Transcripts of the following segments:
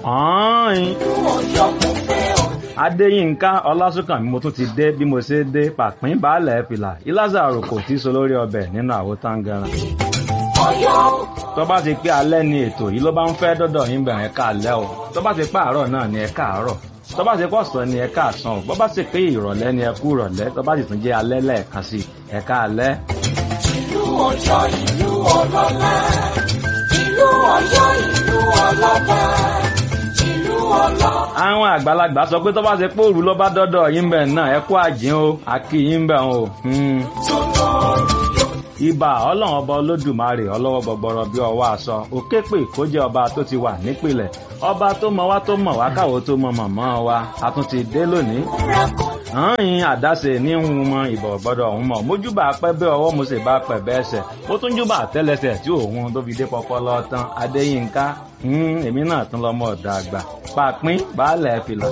ọ̀hún. Adéyínká Ọlásùnkànmí mo tún ti dé bí mo ṣe dé pàpín baálẹ̀ fìlà ìlázàrò kò tí so lórí ọbẹ̀ nínú àwo táǹgàrà. Tó bá ti pé alẹ́ ni ètò yìí ló bá ń fẹ́ dọ́dọ̀ yín bẹ̀rẹ̀ ká alẹ́ o. Tó bá ti pé àárọ̀ náà ni ẹ káàárọ̀. Tó bá ti pé ọ̀sán ni ẹ káàsán o. Bó bá ti pé ìrọ̀lẹ́ ni ẹ kú ìrọ̀lẹ́. Tó bá ti tún jẹ́ alẹ́ lẹ́ẹ̀kan sí ẹ ká alẹ́. Ìlú Ọ̀yọ́ ìlú ọlọ́lá, ìlú Ọ̀yọ́ ìlú ọlọ́ba, ìlú ọlọ́. Àwọn àgbàlagbà sọ pé tó bá ti pé òru ló bá dọ́dọ̀ yín bẹ̀ náà ẹ kú àjín o, a kí yín bẹ̀ o. Ìbà Ọlọ́run ọba Olódùmarè ọlọ́wọ́ gbọgbọrọ bí ọwọ́ aṣọ òkè pé kó jẹ́ ọba tó ti wà nípìlẹ̀ ọba tó mọ wá tó mọ̀ wá káwọ́ tó mọ mọ̀mọ́ wa a tún ti dé lónìí. Ààyìn àdáṣe ní ń mọ ìbọ̀ gbọ́dọ̀ ọ̀hún mọ̀ mójúbà pẹ́ bẹ́ ọwọ́ mo sì bá pẹ̀ bẹ́ ẹsẹ̀ ó tún júbà tẹ́lẹsẹ̀ tí òun tó fi dé pọpọlọ tán Adéyínká èmi náà tún lọ́mọ ọ̀dọ̀ àgbà pàpín baálẹ̀ fìlà.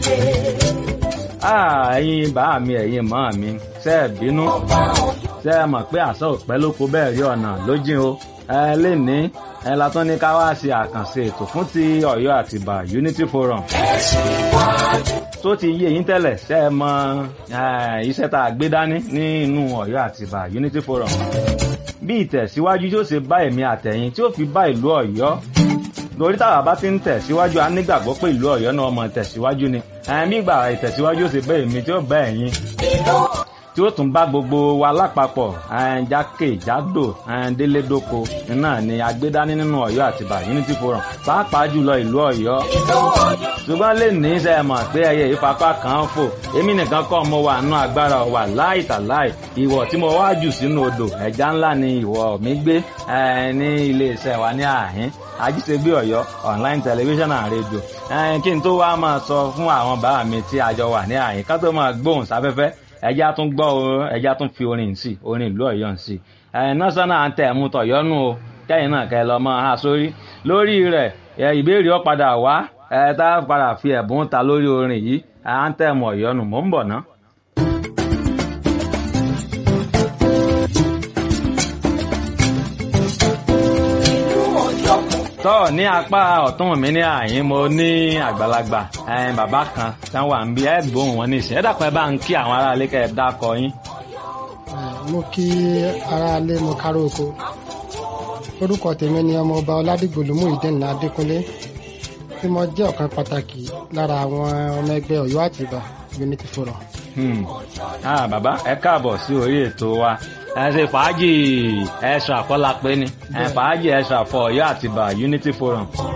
Ẹ̀yin bá mi ẹ̀yin mọ́ mi ṣe é bínú ṣe é mọ̀ pé àṣà òpẹ́ ló kó bẹ́ẹ̀ rí ọ̀nà lójìn o lè ní la tún ní ká wá ṣe àkànṣe ètò fún ti Ọ̀yọ́ Àtìbà Unity Forum tó ti yé yín tẹ́lẹ̀ ṣe é mọ̀ iṣẹ́ tá a gbé dání nínú Ọ̀yọ́ Àtìbà Unity Forum bí ìtẹ̀síwájú tí ó ṣe bá èmi àtẹ̀yin tí ó fi bá ìlú Ọ̀yọ́ lórí táwa bá ti ń tẹ̀síwájú a nígbàgbọ́ pé ìlú Ọ̀yọ́ náà mọ̀ tẹ̀síwájú ni bí ìgbà ìtẹ̀síwájú ó ṣe bá èmi tí ó bá ẹ̀yin tí ó tún bá gbogbo wa lápapọ̀ jákèjádò délédoko náà ni agbédání nínú Ọ̀yọ́ Àtìbà Unity Forum pàápàá jùlọ ìlú Ọ̀yọ́ ṣùgbọ́n lè ní sẹ́ mọ̀ pé ẹyẹ ìfapá kan fò èmi nìkan kọ́ mo wà nínú agbára wà láìtàláì ìwọ̀ tí mo wá jù sínú odò ẹja ńlá ni ìwọ̀ mi gbé ní iléeṣẹ́ wa ní àhín Ajíṣebí Ọ̀yọ́ online television and radio kí n tó wá máa sọ fún àwọn bàbá mi tí a jọ wà ní àhín ká tó máa gbóhùn sáfẹ́fẹ́ ẹjá tún gbọ́ ẹjá tún fi orin sí orin ìlú Ọ̀yọ́ sí national anthem tọ̀yọ́nù o kẹ́yìn náà kẹ́ lọ mọ́ ha sórí lórí rẹ̀ ìbéèrè ó padà wá tá a padà fi ẹ̀bùn ta lórí orin yìí anthem Ọ̀yọ́nù mò ń bọ̀ ná. tọ́ ní apá ọ̀tún mi ní àyín mo ní àgbàlagbà bàbá kan tán wà ń bí ẹ̀gbọ́n wọn ní ìsìn ẹ̀dàpọ̀ ẹ bá ń kí àwọn aráalé kẹ́ ẹ dákọ yín. mo kí aráalé mo kárò oko orúkọ tèmi ni ọmọọba Ọládìgbòlú Muyideen Adékúnlé tí mo jẹ́ ọ̀kan pàtàkì lára àwọn ọmọ ẹgbẹ́ Ọ̀yọ́ Àtìbà Unity Forum. Bàbá ẹ káàbọ̀ sí orí ètò wa ẹ ṣe fàájì ẹ̀ṣọ́ àkọ́lápẹ́ ni fàájì ẹ̀ṣọ́ àfọ Ọ̀yọ́ Àtìbà Unity Forum.